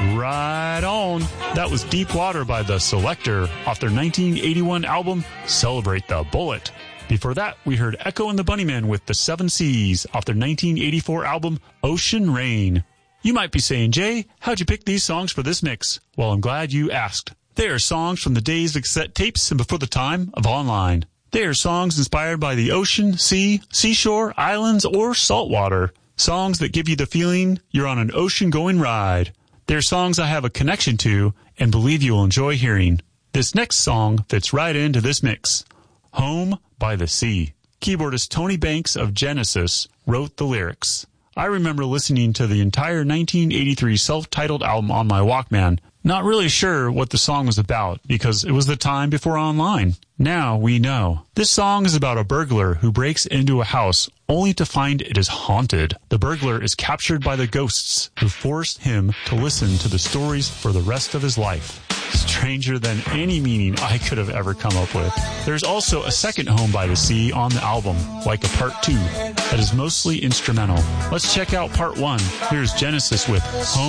Right on. That was Deep Water by The Selecter off their 1981 album, Celebrate the Bullet. Before that, we heard Echo and the Bunnymen with The Seven Seas off their 1984 album, Ocean Rain. You might be saying, Jay, how'd you pick these songs for this mix? Well, I'm glad you asked. They are songs from the days of cassette tapes and before the time of online. They are songs inspired by the ocean, sea, seashore, islands, or saltwater. Songs that give you the feeling you're on an ocean-going ride. They're songs I have a connection to and believe you will enjoy hearing. This next song fits right into this mix. Home by the Sea. Keyboardist Tony Banks of Genesis wrote the lyrics. I remember listening to the entire 1983 self-titled album on my Walkman, not really sure what the song was about because it was the time before online. Now we know. This song is about a burglar who breaks into a house only to find it is haunted. The burglar is captured by the ghosts who forced him to listen to the stories for the rest of his life. Stranger than any meaning I could have ever come up with. There's also a second Home by the Sea on the album, like a part 2, that is mostly instrumental. Let's check out part 1. Here's Genesis with Home